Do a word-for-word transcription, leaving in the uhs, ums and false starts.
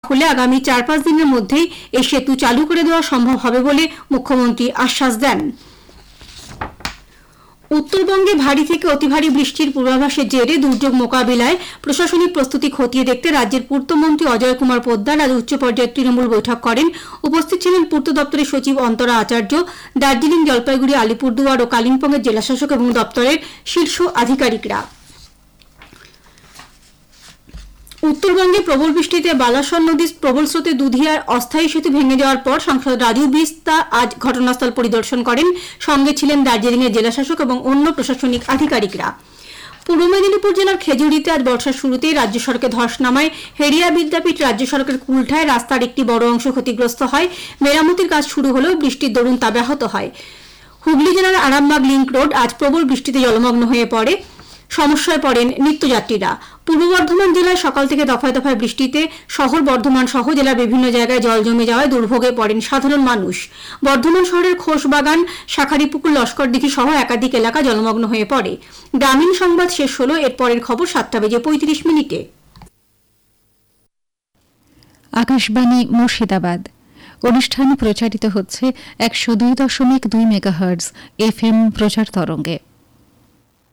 হলে আগামী চার পাঁচ দিনের মধ্যেই এই সেতু চালু করে দেওয়া সম্ভব হবে বলে মুখ্যমন্ত্রী আশ্বাস দেন। উত্তরবঙ্গে ভারী থেকে অতি ভারী বৃষ্টির পূর্বাভাসের জেরে দুর্যোগ মোকাবিলায় প্রশাসনিক প্রস্তুতি খতিয়ে দেখতে রাজ্যের পূর্তমন্ত্রী অজয় কুমার পোদ্দার আজ উচ্চ পর্যায়ের তৃণমূল বৈঠক করেন। উপস্থিত ছিলেন পূর্ত দপ্তরের সচিব অন্তরা আচার্য, দার্জিলিং, জলপাইগুড়ি, আলিপুরদুয়ার ও কালিম্পংয়ের জেলাশাসক এবং দপ্তরের শীর্ষ আধিকারিকরা। উত্তরবঙ্গে প্রবল বৃষ্টিতে বালাসর নদীর প্রবল স্রোতে দুধিয়ার অস্থায়ী সেতু ভেঙে যাওয়ার পর সাংসদ রাজু বিস্তা আজ ঘটনাস্থল পরিদর্শন করেন। সঙ্গে ছিলেন দার্জিলিংয়ের জেলাশাসক এবং অন্য প্রশাসনিক আধিকারিকরা। পূর্ব মেদিনীপুর জেলার খেজুরিতে আজ বর্ষার শুরুতেই রাজ্য সড়কে ধস নামায় হেরিয়া বিদ্যাপীঠ রাজ্য সড়কের কুলঠায় রাস্তার একটি বড় অংশ ক্ষতিগ্রস্ত হয়। মেরামতির কাজ শুরু হলেও বৃষ্টির দরুন তা ব্যাহত হয়। হুগলি জেলার আরামবাগ লিংক রোড আজ প্রবল বৃষ্টিতে জলমগ্ন হয়ে পড়ে, সমস্যায় পড়েন নিত্যযাত্রীরা। পূর্ব বর্ধমান জেলায় সকাল থেকে দফায় দফায় বৃষ্টিতে শহর বর্ধমান সহ জেলার বিভিন্ন জায়গায় জল জমে যাওয়ায় দুর্ভোগে পড়েন সাধারণ মানুষ। বর্ধমান শহরের খোসবাগান, শাখারিপুকুর, লস্করদিঘি সহ একাধিক এলাকা জলমগ্ন হয়ে পড়ে। গ্রামীণ সংবাদ শেষ হলো। এর পরের খবর সাতটা বেজে পঁয়ত্রিশ মিনিটে। আকাশবাণী মুর্শিদাবাদ। অনুষ্ঠান প্রচারিত হচ্ছে একশো দুই দশমিক দুই মেগাহার্টজ এফ এম প্রচার তরঙ্গে।